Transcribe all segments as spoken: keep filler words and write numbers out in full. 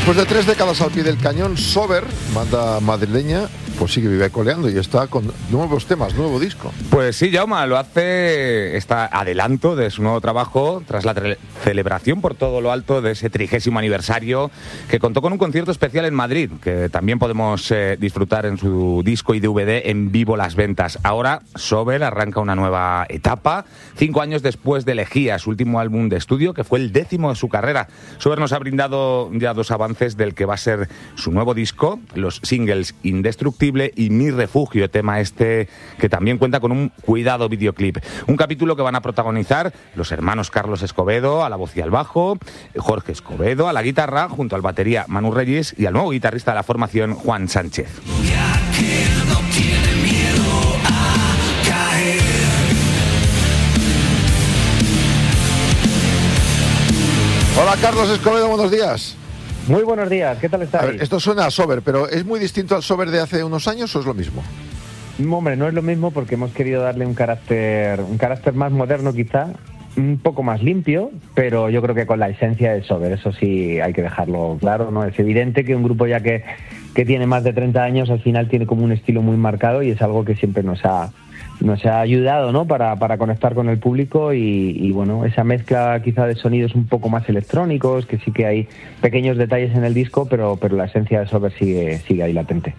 Después de tres décadas al pie del cañón, Sober, banda madrileña, pues sigue vive coleando y está con nuevos temas, nuevo disco. Pues sí, Jaume, lo hace, está adelanto de su nuevo trabajo tras la tre- celebración por todo lo alto de ese trigésimo aniversario, que contó con un concierto especial en Madrid, que también podemos eh, disfrutar en su disco y D V D en vivo las ventas. Ahora, Sober arranca una nueva etapa, cinco años después de Elegía, su último álbum de estudio, que fue el décimo de su carrera. Sober nos ha brindado ya dos avances del que va a ser su nuevo disco, los singles Indestructible y Mi Refugio, tema este que también cuenta con un cuidado videoclip. Un capítulo que van a protagonizar los hermanos Carlos Escobedo a la voz y al bajo, Jorge Escobedo a la guitarra, junto al batería Manu Reyes y al nuevo guitarrista de la formación, Juan Sánchez. Hola Carlos Escobedo, buenos días. Muy buenos días, ¿qué tal estáis? A ver, esto suena a Sober, pero ¿es muy distinto al Sober de hace unos años o es lo mismo? Hombre, no es lo mismo porque hemos querido darle un carácter, un carácter más moderno quizá, un poco más limpio, pero yo creo que con la esencia de Sober, eso sí hay que dejarlo claro, ¿no? Es evidente que un grupo ya que, que tiene más de treinta años al final tiene como un estilo muy marcado y es algo que siempre nos ha... nos ha ayudado, ¿no? para, para conectar con el público y, y bueno, esa mezcla quizá de sonidos un poco más electrónicos, que sí que hay pequeños detalles en el disco, pero, pero la esencia de Sober sigue, sigue ahí latente.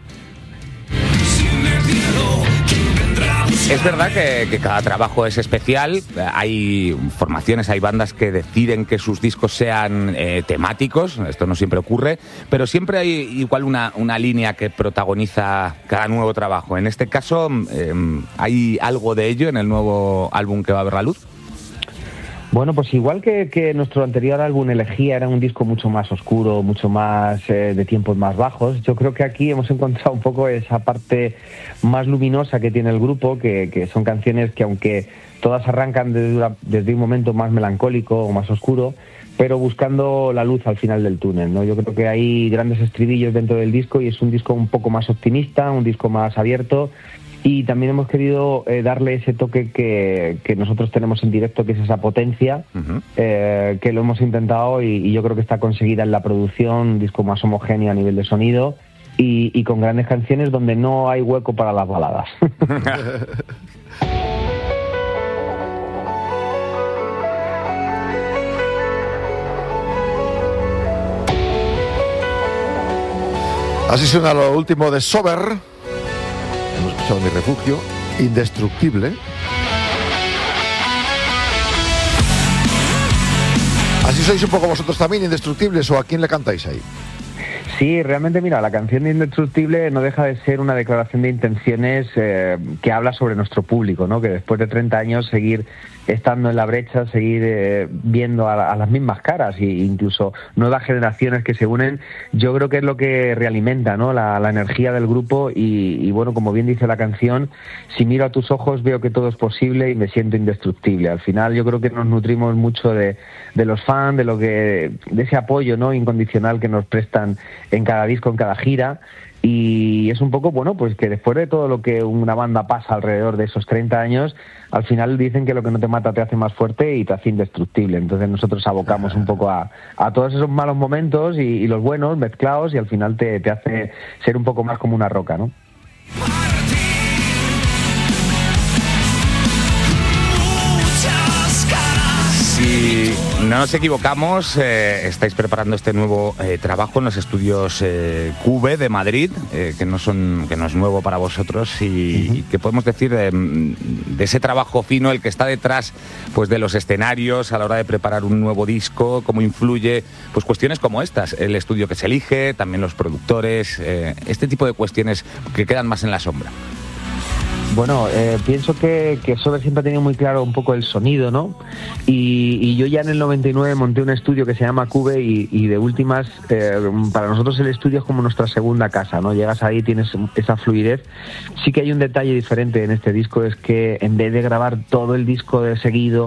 Es verdad que, que cada trabajo es especial, hay formaciones, hay bandas que deciden que sus discos sean eh, temáticos, esto no siempre ocurre, pero siempre hay igual una, una línea que protagoniza cada nuevo trabajo. En este caso, eh, ¿hay algo de ello en el nuevo álbum que va a ver la luz? Bueno, pues igual que, que nuestro anterior álbum Elegía era un disco mucho más oscuro, mucho más eh, de tiempos más bajos, yo creo que aquí hemos encontrado un poco esa parte más luminosa que tiene el grupo, que, que son canciones que aunque todas arrancan desde, una, desde un momento más melancólico o más oscuro, pero buscando la luz al final del túnel, ¿no? Yo creo que hay grandes estribillos dentro del disco y es un disco un poco más optimista, un disco más abierto. Y también hemos querido eh, darle ese toque que, que nosotros tenemos en directo, que es esa potencia, uh-huh. eh, que lo hemos intentado y, y yo creo que está conseguida en la producción, un disco más homogéneo a nivel de sonido y, y con grandes canciones donde no hay hueco para las baladas. Así suena lo último de Sober. Hemos escuchado Mi Refugio, Indestructible. ¿Así sois un poco vosotros también, indestructibles, o a quién le cantáis ahí? Sí, realmente, mira, la canción de Indestructible no deja de ser una declaración de intenciones eh, que habla sobre nuestro público, ¿no? Que después de treinta años seguir estando en la brecha, seguir eh, viendo a, a las mismas caras e incluso nuevas generaciones que se unen, yo creo que es lo que realimenta, ¿no? la, la energía del grupo y, y bueno, como bien dice la canción, si miro a tus ojos veo que todo es posible y me siento indestructible. Al final yo creo que nos nutrimos mucho de, de los fans, de lo que, de ese apoyo, ¿no? incondicional que nos prestan en cada disco, en cada gira. Y es un poco, bueno, pues que después de todo lo que una banda pasa alrededor de esos treinta años, al final dicen que lo que no te mata te hace más fuerte y te hace indestructible. Entonces nosotros abocamos un poco a, a todos esos malos momentos y, y los buenos mezclados y al final te, te hace ser un poco más como una roca, ¿no? Si no nos equivocamos, eh, estáis preparando este nuevo eh, trabajo en los estudios eh, Cube de Madrid, eh, que no son que no es nuevo para vosotros y, uh-huh. y que podemos decir eh, de ese trabajo fino, el que está detrás pues de los escenarios a la hora de preparar un nuevo disco, cómo influye pues cuestiones como estas, el estudio que se elige, también los productores, eh, este tipo de cuestiones que quedan más en la sombra. Bueno, eh, pienso que, que Sober siempre ha tenido muy claro un poco el sonido, ¿no? Y, y yo ya en el noventa y nueve monté un estudio que se llama Cube y, y de últimas, eh, para nosotros el estudio es como nuestra segunda casa, ¿no? Llegas ahí, tienes esa fluidez. Sí que hay un detalle diferente en este disco, es que en vez de grabar todo el disco de seguido,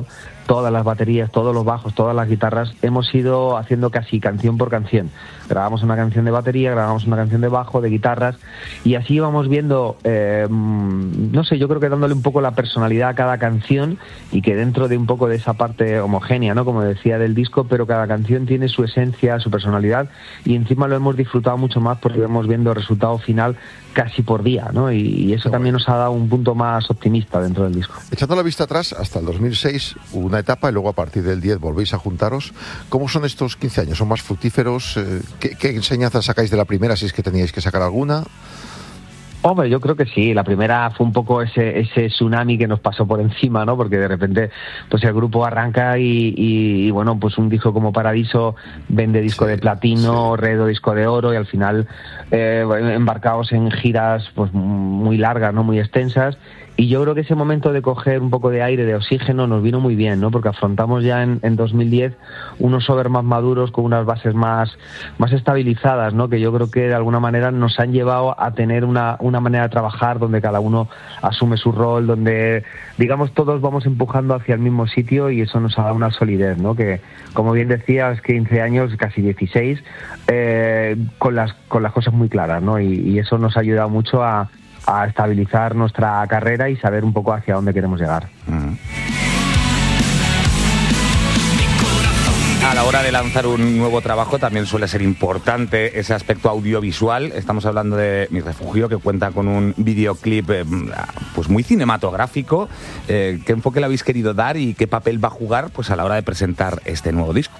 todas las baterías, todos los bajos, todas las guitarras, hemos ido haciendo casi canción por canción. Grabamos una canción de batería, grabamos una canción de bajo, de guitarras, y así íbamos viendo, eh, no sé, yo creo que dándole un poco la personalidad a cada canción, y que dentro de un poco de esa parte homogénea, ¿no?, como decía, del disco, pero cada canción tiene su esencia, su personalidad, y encima lo hemos disfrutado mucho más porque vamos viendo el resultado final casi por día, ¿no? Y, y eso también nos ha dado un punto más optimista dentro del disco. Echando la vista atrás, hasta el dos mil seis hubo una etapa y luego a partir del diez volvéis a juntaros. ¿Cómo son estos quince años? ¿Son más fructíferos? ¿Qué, qué enseñanzas sacáis de la primera, si es que teníais que sacar alguna? Hombre, yo creo que sí. La primera fue un poco ese ese tsunami que nos pasó por encima, ¿no? Porque de repente, pues el grupo arranca y, y, y bueno, pues un disco como Paradiso vende disco sí, de platino, sí. Redo disco de oro, y al final eh, embarcados en giras pues muy largas, ¿no?, muy extensas. Y yo creo que ese momento de coger un poco de aire, de oxígeno, nos vino muy bien, ¿no? Porque afrontamos ya en, en dos mil diez unos sober más maduros, con unas bases más, más estabilizadas, ¿no? Que yo creo que de alguna manera nos han llevado a tener una, una manera de trabajar donde cada uno asume su rol, donde, digamos, todos vamos empujando hacia el mismo sitio, y eso nos ha dado una solidez, ¿no? Que, como bien decías, quince años, casi dieciséis, eh, con las, con las cosas muy claras, ¿no? Y, y eso nos ha ayudado mucho a a estabilizar nuestra carrera y saber un poco hacia dónde queremos llegar. Uh-huh. A la hora de lanzar un nuevo trabajo también suele ser importante ese aspecto audiovisual. Estamos hablando de Mi Refugio, que cuenta con un videoclip eh, pues muy cinematográfico. Eh, ¿Qué enfoque le habéis querido dar y qué papel va a jugar pues a la hora de presentar este nuevo disco?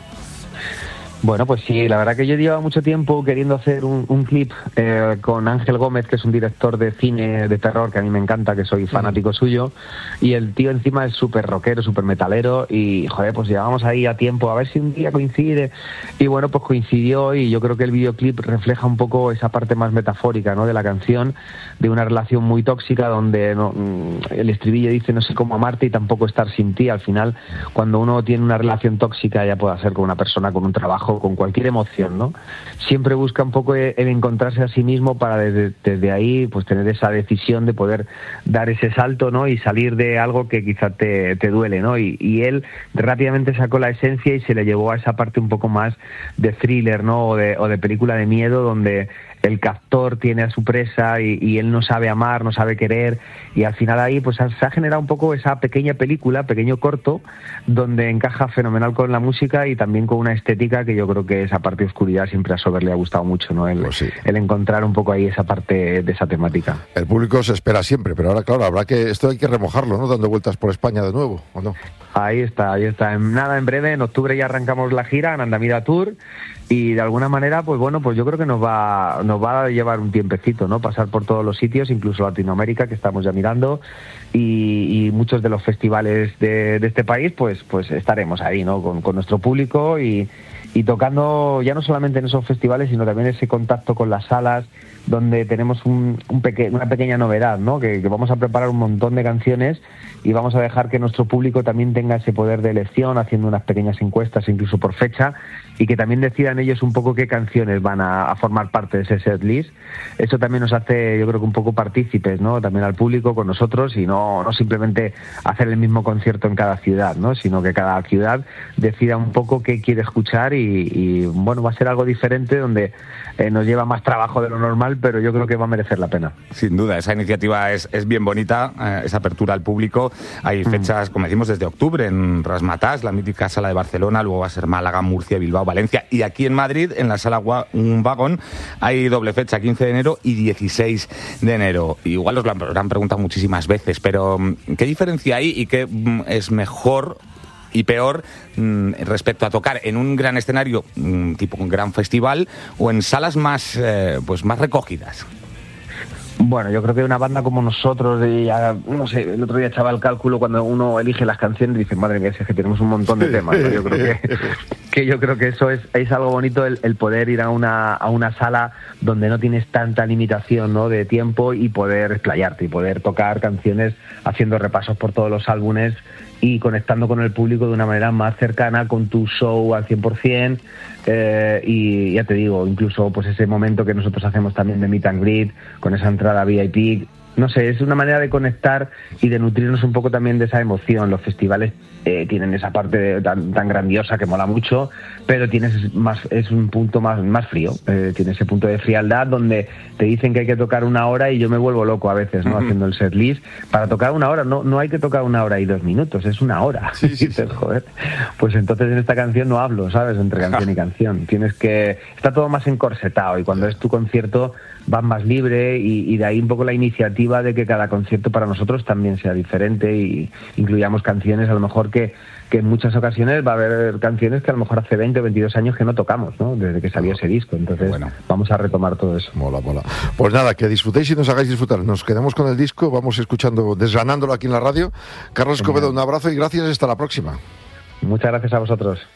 Bueno, pues sí, la verdad que yo llevaba mucho tiempo queriendo hacer un, un clip eh, con Ángel Gómez, que es un director de cine de terror que a mí me encanta, que soy fanático suyo, y el tío encima es súper rockero, súper metalero, y joder, pues llevábamos ahí a tiempo, a ver si un día coincide, y bueno, pues coincidió, y yo creo que el videoclip refleja un poco esa parte más metafórica, ¿no?, de la canción, de una relación muy tóxica, donde no, el estribillo dice no sé cómo amarte y tampoco estar sin ti. Al final, cuando uno tiene una relación tóxica, ya puede ser con una persona, con un trabajo, con cualquier emoción, ¿no? Siempre busca un poco el encontrarse a sí mismo para desde, desde ahí pues tener esa decisión de poder dar ese salto, ¿no?, y salir de algo que quizá te, te duele, ¿no? Y, y él rápidamente sacó la esencia y se le llevó a esa parte un poco más de thriller, ¿no?, o de, o de película de miedo, donde el captor tiene a su presa y, y él no sabe amar, no sabe querer, y al final ahí pues se ha generado un poco esa pequeña película, pequeño corto, donde encaja fenomenal con la música y también con una estética que yo creo que esa parte de oscuridad siempre a Sober le ha gustado mucho, ¿no? El, pues sí. el encontrar un poco ahí esa parte de esa temática. El público se espera siempre, pero ahora claro, habrá que, esto hay que remojarlo, ¿no?, dando vueltas por España de nuevo, ¿o no? Ahí está, ahí está. En nada, en breve, en octubre ya arrancamos la gira, en Andamira Tour, y de alguna manera, pues bueno, pues yo creo que nos va, nos va a llevar un tiempecito, ¿no? Pasar por todos los sitios, incluso Latinoamérica, que estamos ya mirando, y, y muchos de los festivales de, de este país, pues, pues estaremos ahí, ¿no?, con, con nuestro público y, y tocando ya no solamente en esos festivales, sino también ese contacto con las salas, donde tenemos un, un peque- una pequeña novedad, ¿no?, que, que vamos a preparar un montón de canciones y vamos a dejar que nuestro público también tenga ese poder de elección, haciendo unas pequeñas encuestas incluso por fecha, y que también decidan ellos un poco qué canciones van a, a formar parte de ese setlist. Eso también nos hace, yo creo que un poco partícipes, ¿no?, también al público con nosotros, y no, no simplemente hacer el mismo concierto en cada ciudad, ¿no?, sino que cada ciudad decida un poco qué quiere escuchar, y, y bueno, va a ser algo diferente, donde eh, nos lleva más trabajo de lo normal, pero yo creo que va a merecer la pena. Sin duda, esa iniciativa es, es bien bonita, eh, esa apertura al público. Hay fechas, mm. como decimos, desde octubre en Razzmatazz, la mítica sala de Barcelona, luego va a ser Málaga, Murcia, Bilbao, Valencia, y aquí en Madrid, en la sala Un Vagón, hay doble fecha, quince de enero y dieciséis de enero. Igual os lo han preguntado muchísimas veces, pero ¿qué diferencia hay y qué es mejor y peor mmm, respecto a tocar en un gran escenario, mmm, tipo un gran festival, o en salas más, eh, pues más recogidas? Bueno, yo creo que una banda como nosotros, ya, no sé, el otro día echaba el cálculo cuando uno elige las canciones y dice, madre mía, es que tenemos un montón de temas, ¿no? Yo creo que, que yo creo que eso es, es algo bonito, el, el poder ir a una, a una sala donde no tienes tanta limitación, ¿no?, de tiempo, y poder explayarte y poder tocar canciones haciendo repasos por todos los álbumes y conectando con el público de una manera más cercana, con tu show al cien por ciento, eh, y ya te digo, incluso pues ese momento que nosotros hacemos también de meet and greet, con esa entrada V I P, no sé, es una manera de conectar y de nutrirnos un poco también de esa emoción. Los festivales eh, tienen esa parte de, tan, tan grandiosa que mola mucho, pero tienes más, es un punto más, más frío, eh, tiene ese punto de frialdad donde te dicen que hay que tocar una hora y yo me vuelvo loco a veces, ¿no? Uh-huh. Haciendo el setlist. Para tocar una hora, no, no hay que tocar una hora y dos minutos, es una hora. Sí, sí, dices, joder, pues entonces en esta canción no hablo, ¿sabes? Entre canción y canción. Tienes que... Está todo más encorsetado y cuando es tu concierto vas más libre y, y de ahí un poco la iniciativa de que cada concierto para nosotros también sea diferente y incluyamos canciones a lo mejor que, que en muchas ocasiones va a haber canciones que a lo mejor hace veinte o veintidós años que no tocamos, ¿no? Desde que salió ese disco, entonces bueno, vamos a retomar todo eso. Mola, mola. Pues nada, que disfrutéis y nos hagáis disfrutar. Nos quedamos con el disco, vamos escuchando, desgranándolo aquí en la radio. Carlos Escobedo, un abrazo y gracias, hasta la próxima. Muchas gracias a vosotros.